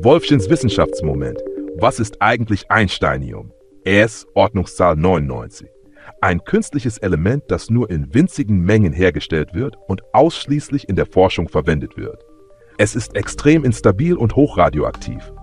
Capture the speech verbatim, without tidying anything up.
Wolfchens Wissenschaftsmoment. Was ist eigentlich Einsteinium? Es, Ordnungszahl neunundneunzig. Ein künstliches Element, das nur in winzigen Mengen hergestellt wird und ausschließlich in der Forschung verwendet wird. Es ist extrem instabil und hochradioaktiv.